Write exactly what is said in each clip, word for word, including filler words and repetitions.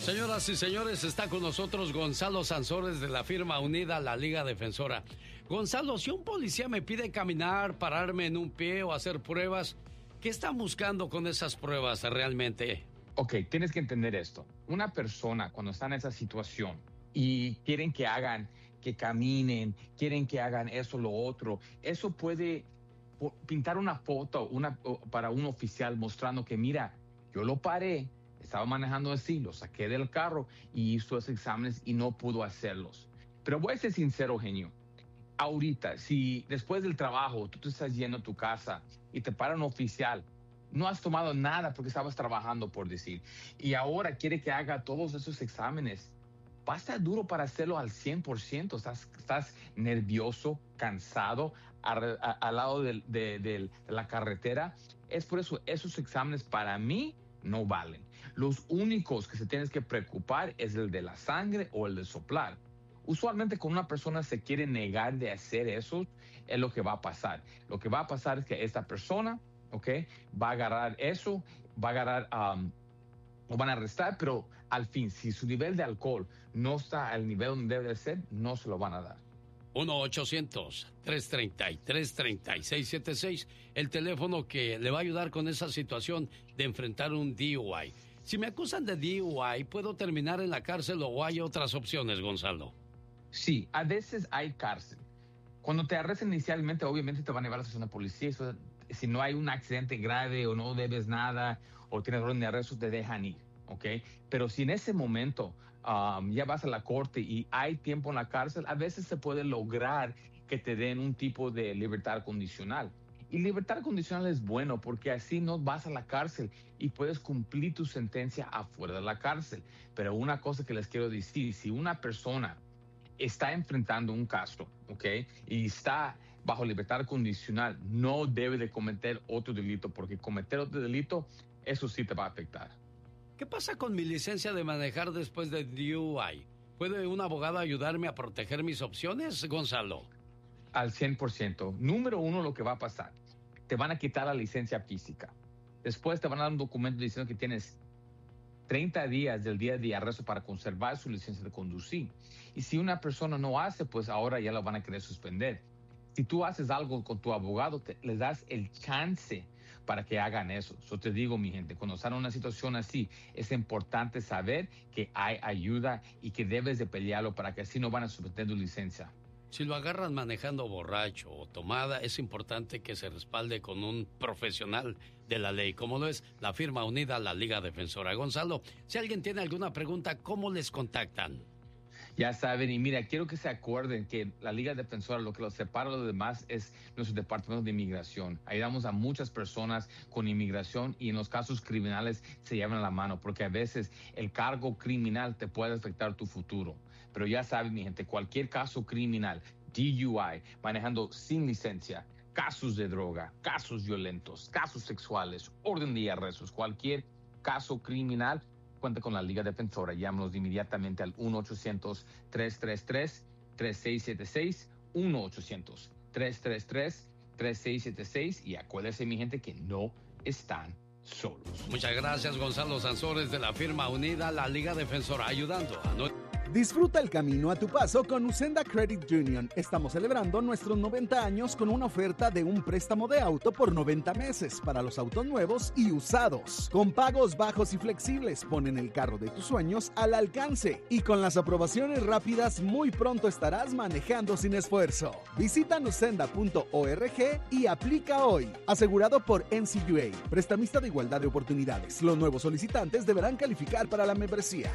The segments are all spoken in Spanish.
Señoras y señores, está con nosotros Gonzalo Sansores de la firma Unida, la Liga Defensora. Gonzalo, si un policía me pide caminar, pararme en un pie o hacer pruebas, ¿qué están buscando con esas pruebas realmente? Ok, tienes que entender esto. Una persona cuando está en esa situación y quieren que hagan, que caminen, quieren que hagan eso, lo otro, eso puede pintar una foto una, para un oficial mostrando que, mira, yo lo paré, estaba manejando así, lo saqué del carro y hizo esos exámenes y no pudo hacerlos. Pero voy a ser sincero, genio. Ahorita, si después del trabajo tú te estás yendo a tu casa y te para un oficial, no has tomado nada porque estabas trabajando, por decir, y ahora quiere que haga todos esos exámenes, va a estar duro para hacerlo al cien por ciento. Estás, estás nervioso, cansado, al, al lado de, de, de la carretera. Es por eso, esos exámenes para mí no valen. Los únicos que se tienes que preocupar es el de la sangre o el de soplar. Usualmente cuando una persona se quiere negar de hacer eso, es lo que va a pasar. Lo que va a pasar es que esta persona, ¿ok?, va a agarrar eso, va a agarrar, um, lo van a arrestar, pero al fin, si su nivel de alcohol no está al nivel donde debe de ser, no se lo van a dar. uno ochocientos, tres treinta y tres, treinta y seis setenta y seis, el teléfono que le va a ayudar con esa situación de enfrentar un D U I. Si me acusan de D U I, ¿puedo terminar en la cárcel o hay otras opciones, Gonzalo? Sí, a veces hay cárcel. Cuando te arrestan inicialmente, obviamente te van a llevar a la estación de policía. Eso, si no hay un accidente grave o no debes nada o tienes orden de arresto, te dejan ir, ¿ok? Pero si en ese momento um, ya vas a la corte y hay tiempo en la cárcel, a veces se puede lograr que te den un tipo de libertad condicional. Y libertad condicional es bueno porque así no vas a la cárcel y puedes cumplir tu sentencia afuera de la cárcel. Pero una cosa que les quiero decir, si una persona está enfrentando un caso, ¿ok?, y está bajo libertad condicional, no debe de cometer otro delito, porque cometer otro delito, eso sí te va a afectar. ¿Qué pasa con mi licencia de manejar después de D U I? ¿Puede un abogado ayudarme a proteger mis opciones, Gonzalo? Al cien por ciento. Número uno, lo que va a pasar, te van a quitar la licencia física. Después te van a dar un documento diciendo que tienes treinta días del día de arresto para conservar su licencia de conducir. Y si una persona no hace, pues ahora ya lo van a querer suspender. Si tú haces algo con tu abogado, te, les das el chance para que hagan eso. Yo te digo, mi gente, cuando están en una situación así, es importante saber que hay ayuda y que debes de pelearlo para que así no van a suspender tu licencia. Si lo agarran manejando borracho o tomada, es importante que se respalde con un profesional de la ley, como lo es la firma Unida, la Liga Defensora. Gonzalo, si alguien tiene alguna pregunta, ¿cómo les contactan? Ya saben, y mira, quiero que se acuerden que la Liga Defensora, lo que los separa de los demás es nuestro departamento de inmigración. Ayudamos a muchas personas con inmigración y en los casos criminales se llevan la mano, porque a veces el cargo criminal te puede afectar tu futuro. Pero ya saben, mi gente, cualquier caso criminal, D U I, manejando sin licencia, casos de droga, casos violentos, casos sexuales, orden de arrestos, cualquier caso criminal, cuenta con la Liga Defensora. Llámanos inmediatamente al uno ochocientos, tres tres tres, tres seis siete seis, uno ochocientos, tres tres tres, tres seis siete seis, y acuérdense, mi gente, que no están solos. Muchas gracias, Gonzalo Sansores de la firma Unida, la Liga Defensora, ayudando a no... Disfruta el camino a tu paso con Usenda Credit Union. Estamos celebrando nuestros noventa años con una oferta de un préstamo de auto por noventa meses para los autos nuevos y usados. Con pagos bajos y flexibles, ponen el carro de tus sueños al alcance. Y con las aprobaciones rápidas, muy pronto estarás manejando sin esfuerzo. Visita usenda punto org y aplica hoy. Asegurado por N C U A, prestamista de igualdad de oportunidades. Los nuevos solicitantes deberán calificar para la membresía.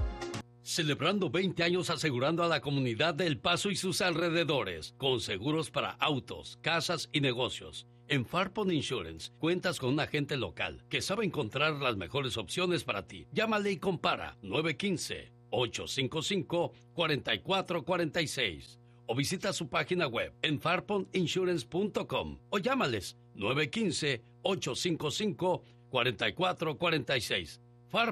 Celebrando veinte años asegurando a la comunidad de El Paso y sus alrededores, con seguros para autos, casas y negocios. En Farpon Insurance cuentas con un agente local que sabe encontrar las mejores opciones para ti. Llámale y compara nueve uno cinco, ocho cinco cinco, cuatro cuatro cuatro seis o visita su página web en farpon insurance punto com o llámales nueve uno cinco, ocho cinco cinco, cuatro cuatro cuatro seis. Farpon,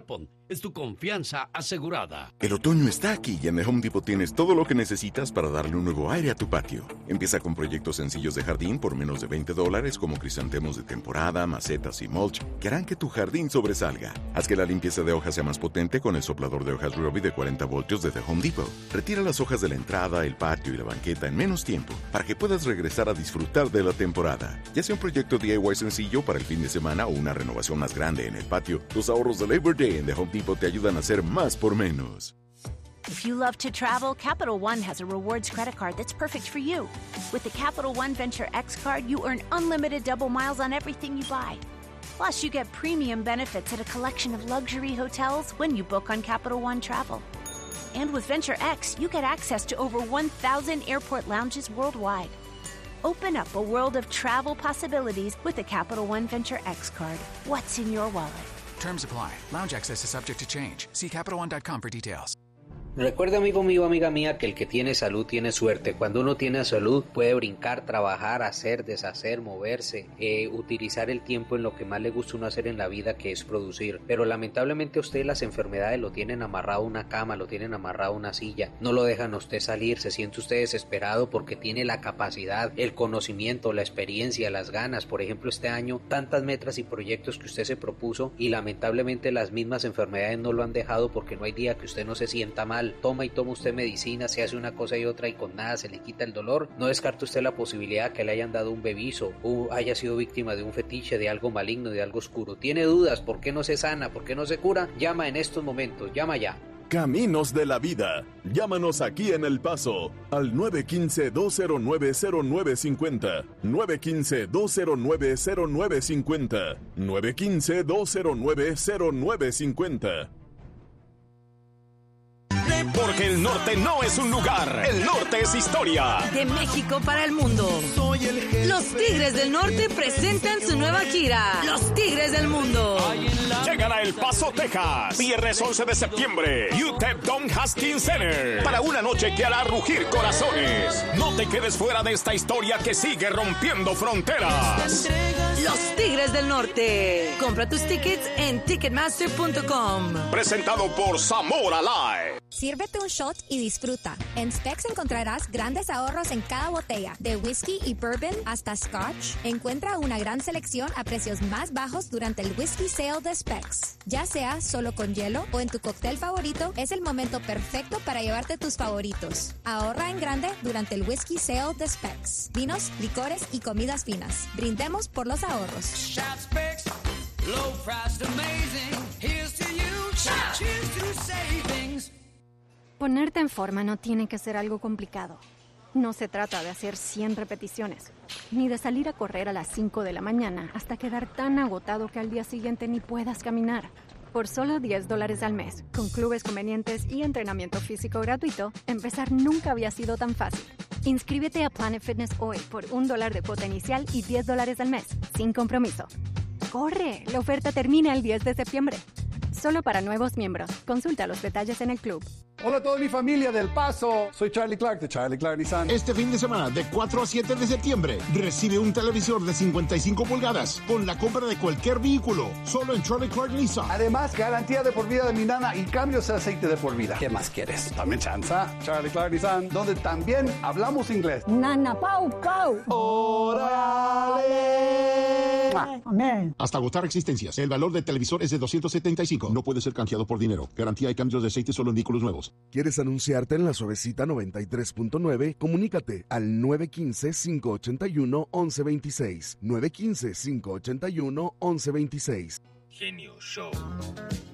es tu confianza asegurada. El otoño está aquí y en The Home Depot tienes todo lo que necesitas para darle un nuevo aire a tu patio. Empieza con proyectos sencillos de jardín por menos de veinte dólares, como crisantemos de temporada, macetas y mulch, que harán que tu jardín sobresalga. Haz que la limpieza de hojas sea más potente con el soplador de hojas Ryobi de cuarenta voltios de The Home Depot. Retira las hojas de la entrada, el patio y la banqueta en menos tiempo para que puedas regresar a disfrutar de la temporada. Ya sea un proyecto D I Y sencillo para el fin de semana o una renovación más grande en el patio, los ahorros de Labor Day en The Home Depot te ayudan a hacer más por menos. If you love to travel, Capital One has a rewards credit card that's perfect for you. With the Capital One Venture X card, you earn unlimited double miles on everything you buy. Plus, you get premium benefits at a collection of luxury hotels when you book on Capital One Travel. And with Venture X, you get access to over one thousand airport lounges worldwide. Open up a world of travel possibilities with the Capital One Venture X card. What's in your wallet? Terms apply. Lounge access is subject to change. See Capital One dot com for details. Recuerda, amigo mío, amiga mía, que el que tiene salud tiene suerte. Cuando uno tiene salud puede brincar, trabajar, hacer, deshacer, moverse, eh, utilizar el tiempo en lo que más le gusta uno hacer en la vida, que es producir. Pero lamentablemente a usted las enfermedades lo tienen amarrado a una cama, lo tienen amarrado a una silla, no lo dejan a usted salir, se siente usted desesperado porque tiene la capacidad, el conocimiento, la experiencia, las ganas. Por ejemplo, este año tantas metas y proyectos que usted se propuso y lamentablemente las mismas enfermedades no lo han dejado, porque no hay día que usted no se sienta mal. Toma y toma usted medicina, se hace una cosa y otra y con nada se le quita el dolor. No descarte usted la posibilidad que le hayan dado un bebizo o haya sido víctima de un fetiche, de algo maligno, de algo oscuro. ¿Tiene dudas? ¿Por qué no se sana? ¿Por qué no se cura? Llama en estos momentos, llama ya. Caminos de la Vida. Llámanos aquí en El Paso al nueve uno cinco, dos cero nueve, cero nueve cinco cero, nueve uno cinco, dos cero nueve, cero nueve cinco cero, nueve uno cinco, dos cero nueve, cero nueve cinco cero. Porque el norte no es un lugar, el norte es historia. De México para el mundo. Los Tigres del Norte presentan su nueva gira. Los Tigres del Mundo. Llegan a El Paso, Texas, viernes once de septiembre, U T E P Don Haskins Center, para una noche que hará rugir corazones. No te quedes fuera de esta historia que sigue rompiendo fronteras. Los Tigres del Norte. Compra tus tickets en ticketmaster punto com. Presentado por Zamora Live. Sírvete un shot y disfruta. En Specs encontrarás grandes ahorros en cada botella, de whisky y bourbon hasta scotch. Encuentra una gran selección a precios más bajos durante el Whisky Sale de Specs. Ya sea solo con hielo o en tu cóctel favorito, es el momento perfecto para llevarte tus favoritos. Ahorra en grande durante el Whisky Sale de Specs. Vinos, licores y comidas finas. Brindemos por los ahorros. Shop Specs, low price amazing. Here's to you. Cheers to savings. Ponerte en forma no tiene que ser algo complicado. No se trata de hacer cien repeticiones, ni de salir a correr a las cinco de la mañana hasta quedar tan agotado que al día siguiente ni puedas caminar. Por solo diez dólares al mes, con clubes convenientes y entrenamiento físico gratuito, empezar nunca había sido tan fácil. Inscríbete a Planet Fitness hoy por un dólar de cuota inicial y diez dólares al mes, sin compromiso. ¡Corre! La oferta termina el diez de septiembre. Solo para nuevos miembros. Consulta los detalles en el club. Hola a toda mi familia del Paso. Soy Charlie Clark de Charlie Clark Nissan. Este fin de semana, de cuatro a siete de septiembre, recibe un televisor de cincuenta y cinco pulgadas con la compra de cualquier vehículo, solo en Charlie Clark Nissan. Además, garantía de por vida de mi nana y cambios de aceite de por vida. ¿Qué más quieres? Dame chanza. Charlie Clark Nissan, donde también hablamos inglés. Nana Pau Pau. ¡Órale! Amén. Hasta agotar existencias. El valor del televisor es de doscientos setenta y cinco. No puede ser canjeado por dinero. Garantía y cambios de aceite solo en vehículos nuevos. ¿Quieres anunciarte en la Suavecita noventa y tres punto nueve? Comunícate al nueve uno cinco, cinco ocho uno, once veintiséis. nueve uno cinco, cinco ocho uno, once veintiséis. Genio Show.